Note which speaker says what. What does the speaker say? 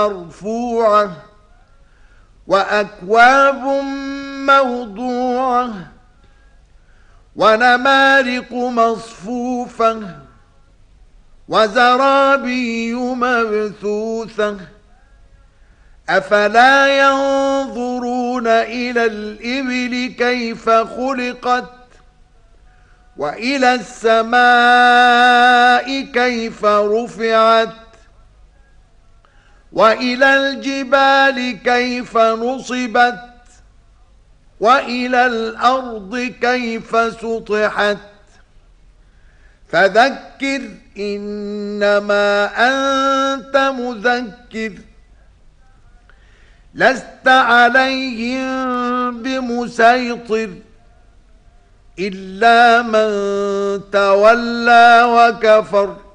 Speaker 1: مرفوعة وأكواب موضوعة ونمارق مصفوفة وزرابي مبثوثة أفلا ينظرون إلى الإبل كيف خلقت وإلى السماء كيف رفعت وإلى الجبال كيف نصبت وإلى الأرض كيف سطحت فذكر إنما أنت مذكر لست عليهم بمسيطر إلا من تولى وكفر